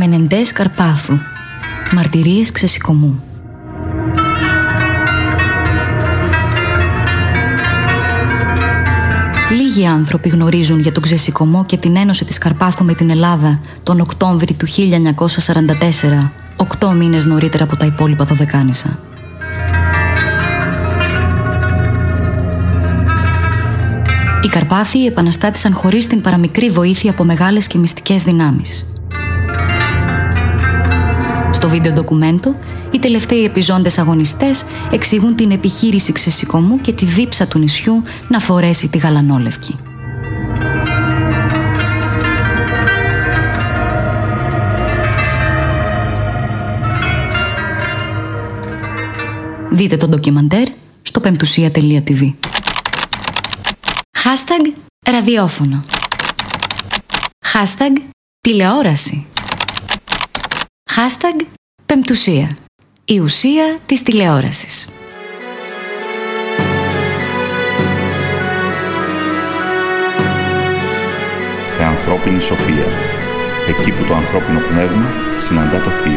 Μενεντές Καρπάθου. Μαρτυρίες ξεσηκωμού. Λίγοι άνθρωποι γνωρίζουν για τον ξεσηκωμό και την ένωση της Καρπάθου με την Ελλάδα τον Οκτώβρη του 1944, 8 μήνες νωρίτερα από τα υπόλοιπα Δωδεκάνησα. Οι Καρπάθοι επαναστάτησαν χωρίς την παραμικρή βοήθεια από μεγάλες και μυστικές δυνάμεις. Στο βίντεο ντοκουμέντο, οι τελευταίοι επιζώντες αγωνιστές εξηγούν την επιχείρηση ξεσηκωμού και τη δίψα του νησιού να φορέσει τη γαλανόλευκη. Δείτε το ντοκιμαντέρ στο πεμπτουσία.tv. Hashtag ραδιόφωνο. Hashtag τηλεόραση. Hashtag πεμπτουσία. Η ουσία της τηλεόρασης. Θεανθρώπινη σοφία. Εκεί που το ανθρώπινο πνεύμα συναντά το θείο.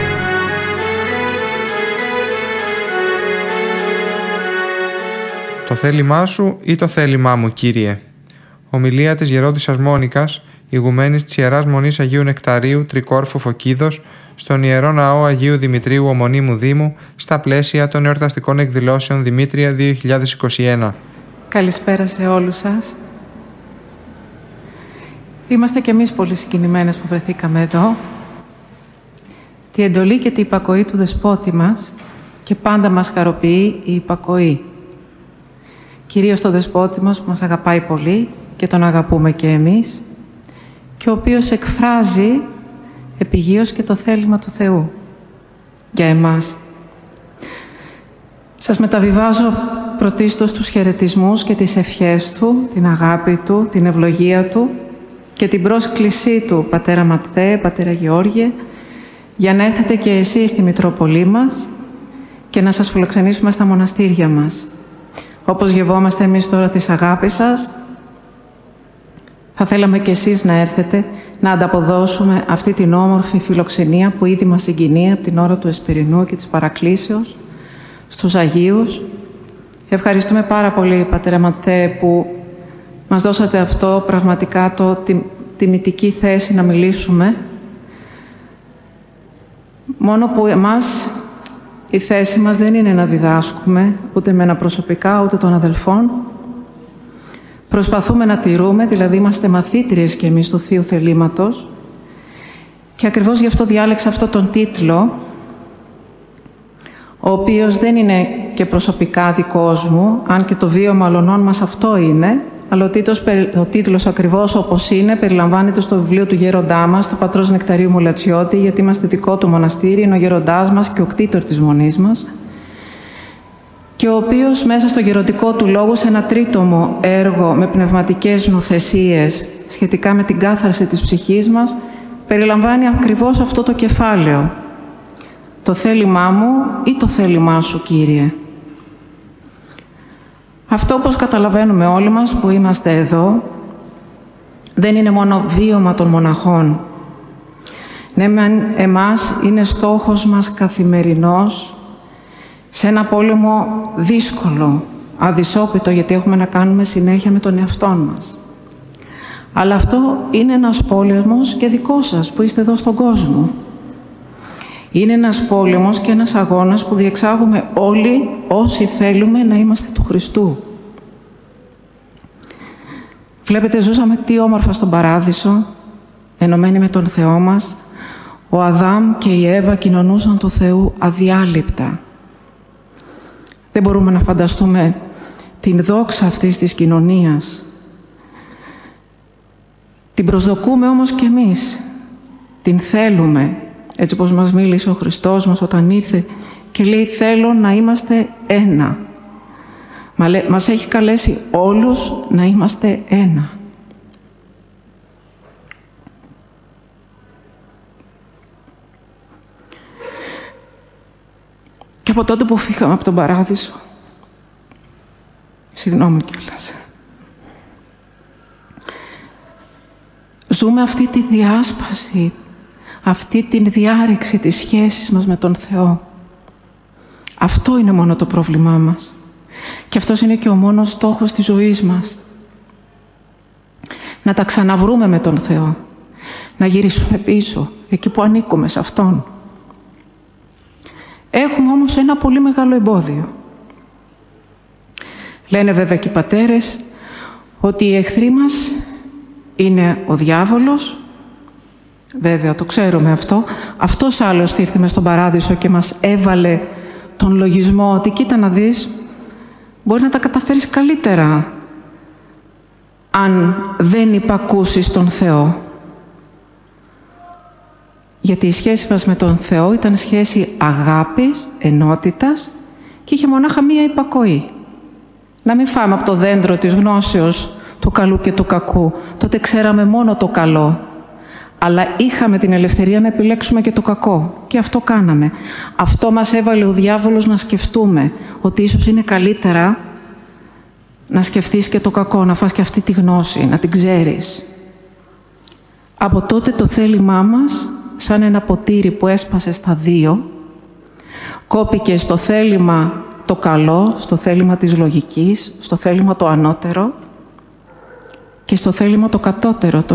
Το θέλημά σου ή το θέλημά μου, Κύριε. Ομιλία της Γερόντισσας Μόνικας, ηγουμένης της Ιεράς Μονής Αγίου Νεκταρίου, Τρικόρφου Φωκίδος, στον Ιερό Ναό Αγίου Δημητρίου Ομονίμου Δήμου, στα πλαίσια των εορταστικών εκδηλώσεων Δημήτρια 2021. Καλησπέρα σε όλους σας. Είμαστε κι εμείς πολύ συγκινημένες που βρεθήκαμε εδώ. Τη εντολή και την υπακοή του Δεσπότη μας και πάντα μας χαροποιεί η υπακοή. Κυρίως το Δεσπότη μας που μας αγαπάει πολύ και τον αγαπούμε και εμείς και ο οποίος εκφράζει επιγείως και το θέλημα του Θεού για εμάς. Σας μεταβιβάζω πρωτίστως τους χαιρετισμούς και τις ευχές Του, την αγάπη Του, την ευλογία Του και την πρόσκλησή Του, Πατέρα Ματθαίε, Πατέρα Γεώργιε, για να έρθετε και εσείς στη Μητρόπολη μας και να σας φιλοξενήσουμε στα μοναστήρια μας. Όπως γευόμαστε εμείς τώρα της αγάπης σας, θα θέλαμε και εσείς να έρθετε να ανταποδώσουμε αυτή την όμορφη φιλοξενία που ήδη μας συγκινεί από την ώρα του Εσπερινού και της Παρακλήσεως στους Αγίους. Ευχαριστούμε πάρα πολύ, Πατέρα Ματθαίε, που μας δώσατε αυτό πραγματικά τη τιμητική θέση να μιλήσουμε. Μόνο που εμάς η θέση μας δεν είναι να διδάσκουμε ούτε εμένα προσωπικά ούτε των αδελφών. Προσπαθούμε να τηρούμε, δηλαδή είμαστε μαθήτριες και εμείς του Θείου Θελήματος και ακριβώς γι' αυτό διάλεξα αυτό τον τίτλο, ο οποίος δεν είναι και προσωπικά δικός μου, αν και το βίωμα αλλωνών μας αυτό είναι, αλλά ο τίτλος ακριβώς όπως είναι περιλαμβάνεται στο βιβλίο του γέροντά μας, του πατρός Νεκταρίου Μουλατσιώτη, γιατί είμαστε δικό του μοναστήρι, είναι ο γέροντάς μας και ο κτήτορ της Μονής μας, και ο οποίος μέσα στο γεροντικό του λόγο, σε ένα τρίτομο έργο με πνευματικές νοθεσίες σχετικά με την κάθαρση της ψυχής μας, περιλαμβάνει ακριβώς αυτό το κεφάλαιο. Το θέλημά μου ή το θέλημά σου, Κύριε. Αυτό, όπως καταλαβαίνουμε όλοι μας που είμαστε εδώ, δεν είναι μόνο βίωμα των μοναχών. Ναι, εμάς είναι στόχος μας καθημερινός σε ένα πόλεμο δύσκολο, αδυσόπιτο, γιατί έχουμε να κάνουμε συνέχεια με τον εαυτό μας. Αλλά αυτό είναι ένας πόλεμος και δικός σας που είστε εδώ στον κόσμο. Είναι ένας πόλεμος και ένας αγώνας που διεξάγουμε όλοι όσοι θέλουμε να είμαστε του Χριστού. Βλέπετε, ζούσαμε τι όμορφα στον Παράδεισο, ενωμένοι με τον Θεό μας. Ο Αδάμ και η Εύα κοινωνούσαν του Θεού αδιάλειπτα. Δεν μπορούμε να φανταστούμε την δόξα αυτής της κοινωνίας. Την προσδοκούμε όμως κι εμείς. Την θέλουμε. Έτσι όπως μας μίλησε ο Χριστός μας όταν ήρθε και λέει θέλω να είμαστε ένα. Μας έχει καλέσει όλους να είμαστε ένα. Και από τότε που φύγαμε από τον Παράδεισο, συγγνώμη κιόλας, ζούμε αυτή τη διάσπαση, αυτή την διάρρηξη της σχέσης μας με τον Θεό. Αυτό είναι μόνο το πρόβλημά μας. Και αυτός είναι και ο μόνος στόχος της ζωής μας. Να τα ξαναβρούμε με τον Θεό. Να γυρίσουμε πίσω, εκεί που ανήκουμε, σε Αυτόν. Έχουμε όμως ένα πολύ μεγάλο εμπόδιο. Λένε βέβαια και οι πατέρες ότι οι εχθροί μας είναι ο διάβολος. Βέβαια, το ξέρουμε αυτό. Αυτός άλλος ήρθε μες στον παράδεισο και μας έβαλε τον λογισμό ότι κοίτα να δεις, μπορεί να τα καταφέρεις καλύτερα αν δεν υπακούσεις τον Θεό. Γιατί η σχέση μας με τον Θεό ήταν σχέση αγάπης, ενότητας και είχε μονάχα μία υπακοή. Να μην φάμε από το δέντρο της γνώσεως του καλού και του κακού. Τότε ξέραμε μόνο το καλό. Αλλά είχαμε την ελευθερία να επιλέξουμε και το κακό. Και αυτό κάναμε. Αυτό μας έβαλε ο διάβολος να σκεφτούμε ότι ίσως είναι καλύτερα να σκεφτείς και το κακό, να φας και αυτή τη γνώση, να την ξέρεις. Από τότε το θέλημά μας, σαν ένα ποτήρι που έσπασε στα δύο, κόπηκε στο θέλημα το καλό, στο θέλημα της λογικής, στο θέλημα το ανώτερο και στο θέλημα το κατώτερο,